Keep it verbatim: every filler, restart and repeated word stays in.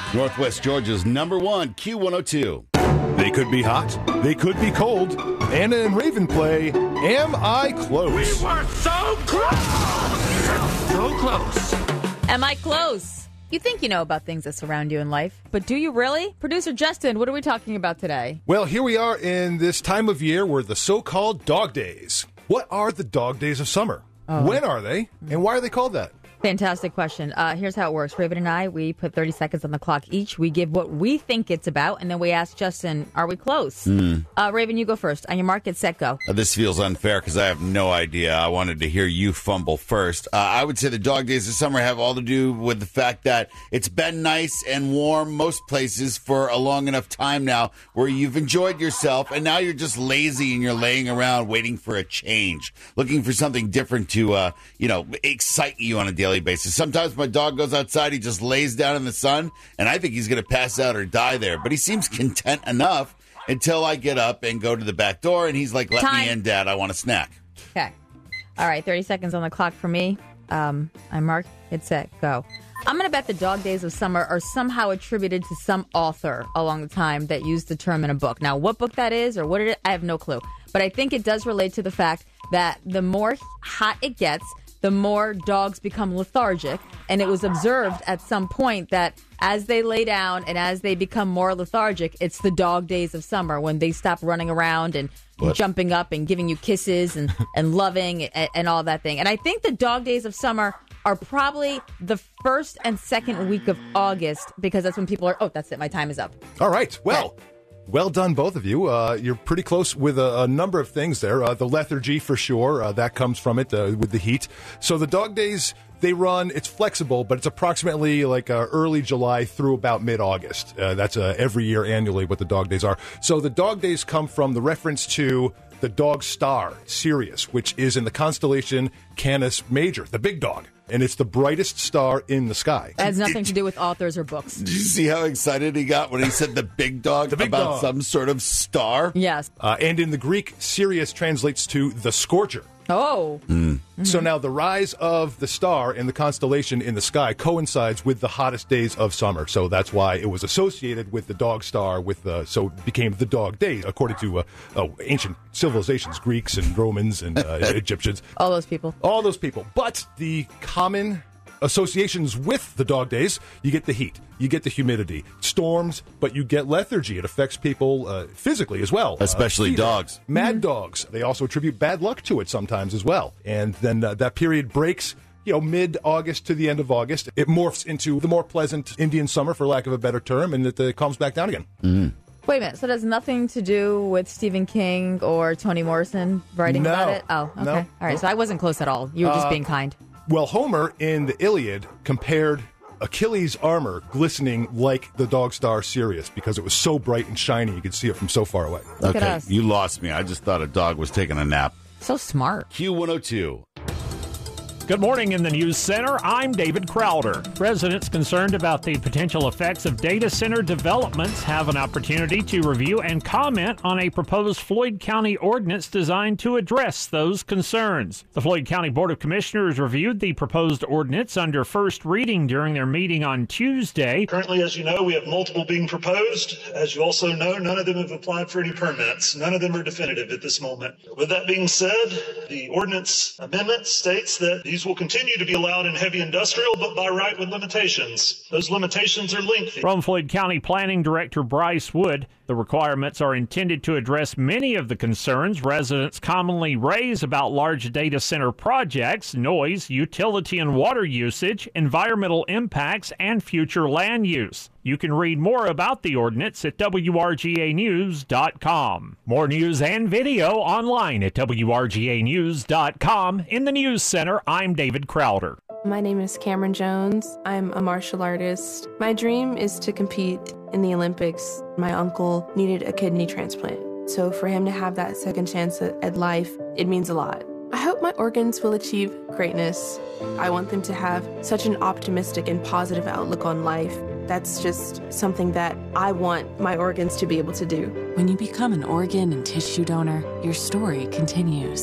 Northwest Georgia's number one, Q one oh two. They could be hot. They could be cold. Anna and Raven play Am I Close? We were so close! So close. Am I close? You think you know about things that surround you in life, but do you really? Producer Justin, what are we talking about today? Well, here we are in this time of year where the so-called dog days. What are the dog days of summer? Oh. When are they? And why are they called that? Fantastic question. Uh, here's how it works. Raven and I, we put thirty seconds on the clock each. We give what we think it's about, and then we ask Justin, are we close? Mm. Uh, Raven, you go first. On your mark, get set, go. Uh, this feels unfair because I have no idea. I wanted to hear you fumble first. Uh, I would say the dog days of summer have all to do with the fact that it's been nice and warm most places for a long enough time now where you've enjoyed yourself, and now you're just lazy and you're laying around waiting for a change, looking for something different to, uh, you know, excite you on a daily basis. Sometimes my dog goes outside, he just lays down in the sun, and I think he's going to pass out or die there. But he seems content enough until I get up and go to the back door, and he's like, let Time. me in, Dad, I want a snack. Okay. All right, thirty seconds on the clock for me. Um, I'm marked, hit set, go. I'm going to bet the dog days of summer are somehow attributed to some author along the time that used the term in a book. Now, what book that is or what it is, I have no clue. But I think it does relate to the fact that the more hot it gets, the more dogs become lethargic. And it was observed at some point that as they lay down and as they become more lethargic, it's the dog days of summer when they stop running around and what? jumping up and giving you kisses and, and loving and, and all that thing. And I think the dog days of summer are probably the first and second week of August because that's when people are, oh, that's it, my time is up. All right, well... Okay. Well done, both of you. Uh, you're pretty close with a, a number of things there. Uh, the lethargy, for sure, uh, that comes from it uh, with the heat. So the dog days, they run, it's flexible, but it's approximately like uh, early July through about mid-August. Uh, that's uh, every year annually what the dog days are. So the dog days come from the reference to the dog star, Sirius, which is in the constellation Canis Major, the big dog. And it's the brightest star in the sky. It has nothing to do with authors or books. Did you see how excited he got when he said the big dog the big about dog. some sort of star? Yes. Uh, and in the Greek, Sirius translates to the scorcher. Oh. Mm. Mm-hmm. So now the rise of the star in the constellation in the sky coincides with the hottest days of summer. So that's why it was associated with the dog star, with uh, so it became the dog days, according to uh, oh, ancient civilizations, Greeks and Romans and uh, Egyptians. All those people. All those people. But the common associations with the dog days, you get the heat, you get the humidity, storms, but you get lethargy. It affects people uh, physically as well. Especially uh, dogs. Mad Mm-hmm. dogs. They also attribute bad luck to it sometimes as well. And then uh, that period breaks, you know, mid-August to the end of August. It morphs into the more pleasant Indian summer, for lack of a better term, and it uh, calms back down again. Mm-hmm. Wait a minute. So it has nothing to do with Stephen King or Toni Morrison writing No. about it? Oh, okay. No. All right. No. So I wasn't close at all. You were just Uh, being kind. Well, Homer in the Iliad compared Achilles' armor glistening like the dog star Sirius because it was so bright and shiny you could see it from so far away. Look at Okay, us. you lost me. I just thought a dog was taking a nap. So smart. Q one oh two. Good morning in the News Center. I'm David Crowder. Residents concerned about the potential effects of data center developments have an opportunity to review and comment on a proposed Floyd County ordinance designed to address those concerns. The Floyd County Board of Commissioners reviewed the proposed ordinance under first reading during their meeting on Tuesday. Currently, as you know, we have multiple being proposed. As you also know, none of them have applied for any permits. None of them are definitive at this moment. With that being said, the ordinance amendment states that these will continue to be allowed in heavy industrial, but by right with limitations. Those limitations are lengthy. From Floyd County Planning Director Bryce Wood, the requirements are intended to address many of the concerns residents commonly raise about large data center projects, noise, utility and water usage, environmental impacts, and future land use. You can read more about the ordinance at W R G A news dot com. More news and video online at W R G A news dot com. In the News Center, I'm David Crowder. My name is Cameron Jones. I'm a martial artist. My dream is to compete in the Olympics. My uncle needed a kidney transplant. So for him to have that second chance at, at life, it means a lot. I hope my organs will achieve greatness. I want them to have such an optimistic and positive outlook on life. That's just something that I want my organs to be able to do. When you become an organ and tissue donor, your story continues.